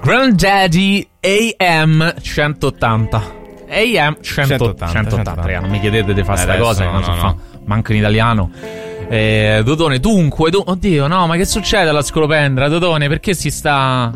Granddaddy AM 180. AM 180. Raga, non mi chiedete di fare sta cosa, non so fa. Manco in italiano. Dodone, dunque, oddio, no, ma che succede alla scolopendra, Dodone? Perché si sta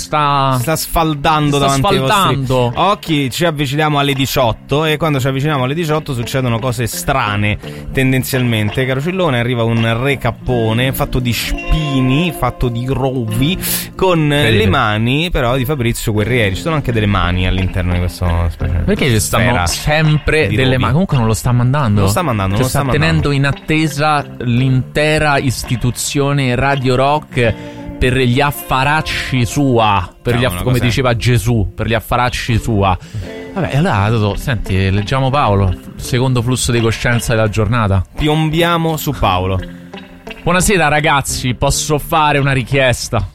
sfaldando davanti ai vostri occhi. Ci avviciniamo alle 18 e quando ci avviciniamo alle 18 succedono cose strane tendenzialmente. Caro Cillone, arriva un re cappone fatto di spini, fatto di rovi, con le mani però di Fabrizio Guerrieri. Ci sono anche delle mani all'interno di questo specie. Perché ci stanno sempre delle mani? Comunque non lo sta mandando. Non lo sta tenendo in attesa l'intera istituzione Radio Rock per gli affaracci sua, come diceva Gesù, per gli affaracci sua. Vabbè, allora Dodò, senti, leggiamo Paolo, secondo flusso di coscienza della giornata. Piombiamo su Paolo. Buonasera ragazzi, posso fare una richiesta?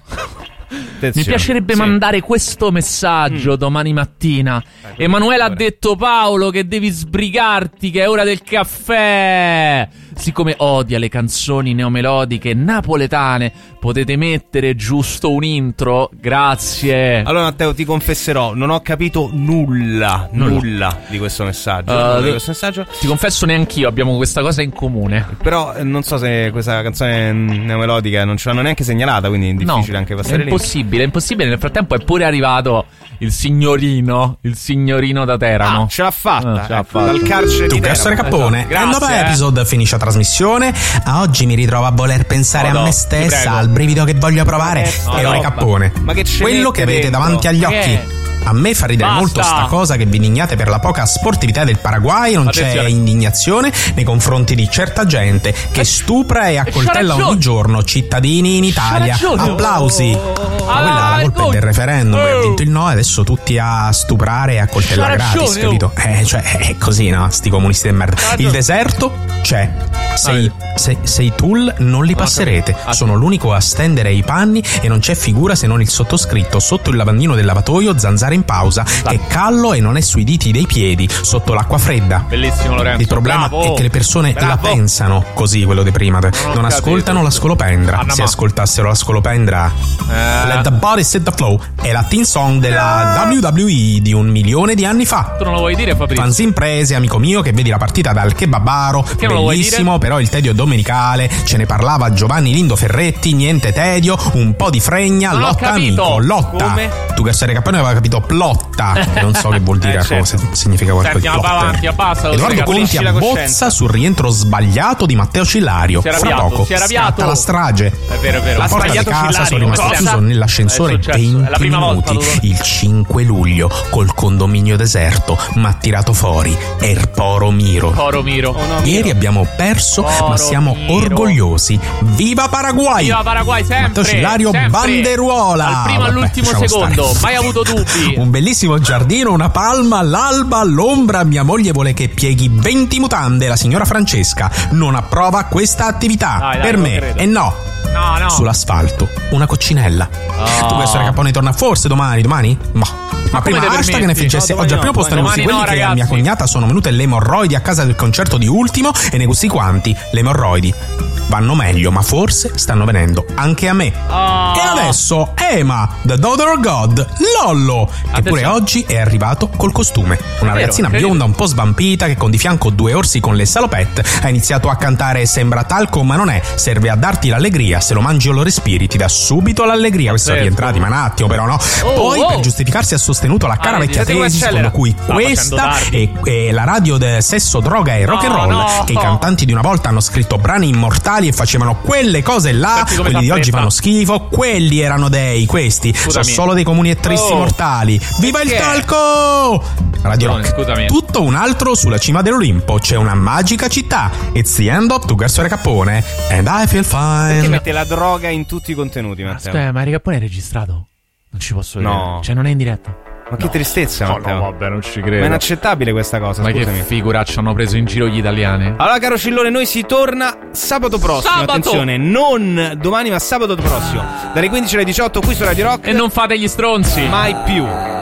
Mi piacerebbe mandare questo messaggio domani mattina. Emanuele ha detto: Paolo, che devi sbrigarti, che è ora del caffè. Siccome odia le canzoni neomelodiche napoletane, potete mettere giusto un intro? Grazie. Allora Matteo, ti confesserò, non ho capito nulla di questo messaggio. Ti confesso neanch'io, abbiamo questa cosa in comune. Però non so se questa canzone neomelodica non ce l'hanno neanche segnalata, quindi è difficile anche passare lì. È impossibile. Nel frattempo è pure arrivato il signorino da Teramo. Ce l'ha fatta. Dal carcere di Teramo. Cappone. Grazie. Il nuovo episode finisce la trasmissione. Oggi mi ritrovo a voler pensare a me stessa, al brivido che voglio provare. E ora Cappone. Ma che quello che avete davanti agli occhi. A me fa ridere molto sta cosa che vi indignate per la poca sportività del Paraguay. Non c'è indignazione nei confronti di certa gente che stupra e accoltella ogni giorno cittadini in Italia. Applausi. Ma quella la colpa è del referendum, che ha vinto il no, e adesso tutti a stuprare e accoltellare gratis, capito? È così, no? Sti comunisti di merda. Il deserto c'è. Se i tool non li passerete. Sono l'unico a stendere i panni e non c'è figura se non il sottoscritto sotto il lavandino del lavatoio, zanzare in pausa, che callo e non è sui diti dei piedi sotto l'acqua fredda. Bellissimo Lorenzo. Il problema è che le persone la pensano così, quello di prima. Non ascoltano la scolopendra. Se ascoltassero la scolopendra, Let the Body Set the Flow è la team song della WWE di 1 milione di anni fa. Tu non lo vuoi dire, Fabrizio? Fans imprese, amico mio, che vedi la partita dal kebabaro. Bellissimo, però il tedio è domenicale. Ce ne parlava Giovanni Lindo Ferretti. Niente tedio, un po' di fregna. Lotta amico, lotta. Come? Tu che sei capone aveva capito plotta, non so che vuol dire, cosa significa qualcosa. Edoardo Conti abbozza sul rientro sbagliato di Matteo Cillario. Fra poco scatta la strage. È vero. La porta di casa sono rimasto chiuso nell'ascensore 20 minuti. Il 5 luglio col condominio deserto m'ha tirato fuori Erporo Miro. Ieri abbiamo perso, ma siamo orgogliosi. Viva Paraguay! Viva Paraguay, sempre! Matteo Cillario banderuola. Dal primo all'ultimo secondo, mai avuto dubbi. Un bellissimo giardino, una palma, l'alba, all'ombra. Mia moglie vuole che pieghi 20 mutande. La signora Francesca non approva questa attività. Dai, per me è no. Sull'asfalto una coccinella. Tu questo Capone torna forse domani? Ma prima basta che ne finisce. Oggi al primo posto negozi quelli che a mia cognata sono venute le emorroidi a casa del concerto di Ultimo, e negozi quanti le emorroidi vanno meglio, ma forse stanno venendo anche a me. E adesso Ema, The Daughter of God, Lollo, che pure oggi è arrivato col costume. Una ragazzina bionda un po' svampita che con di fianco 2 orsi con le salopette ha iniziato a cantare Sembra talco ma non è, serve a darti l'allegria, se lo mangi o lo respiri ti dà subito l'allegria. Questi sono rientrati, ma un attimo però no. Poi per giustificarsi ha sostenuto la cara vecchia tesi secondo cui questa è la radio del sesso, droga e rock and roll, che i cantanti di una volta hanno scritto brani immortali e facevano quelle cose là. Quelli di oggi fanno schifo, quelli erano dei, questi sono solo dei comuni e tristi mortali. Viva il talco! Radio Rock, tutto un altro sulla cima dell'Olimpo, c'è una magica città. It's the end of Tugar Sore Cappone and I feel fine. Perché mette la droga in tutti i contenuti, Matteo? Aspetta, ma Cappone è registrato? Non ci posso vedere. No. Cioè non è in diretta. Ma che tristezza, Matteo. No, vabbè, non ci credo. Ma è inaccettabile questa cosa, ma scusami. che figuraccia hanno preso in giro gli italiani. Allora, caro Cillone, noi si torna sabato prossimo. Attenzione, non domani ma sabato prossimo, dalle 15 alle 18 qui su Radio Rock. E non fate gli stronzi. Mai più.